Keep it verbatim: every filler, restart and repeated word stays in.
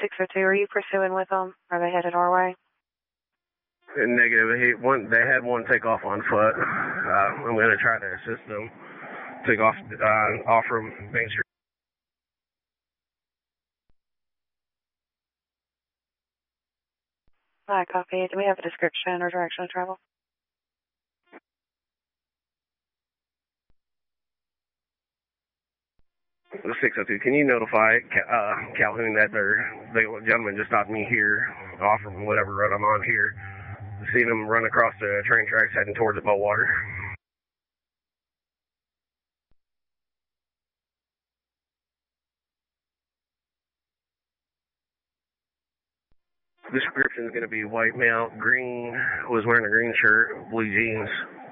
six oh two, are you pursuing with them? Are they headed our way? Negative. He, one, they had one take off on foot. Uh, I'm going to try to assist them. Take off, uh, off from Main Street. I copy. Do we have a description or direction of travel? six oh two, can you notify uh, Calhoun that they're, the gentleman just stopped me here, off from whatever road I'm on here. Seen him run across the train tracks heading towards the Boatwater. Description is going to be white male, green, was wearing a green shirt, blue jeans.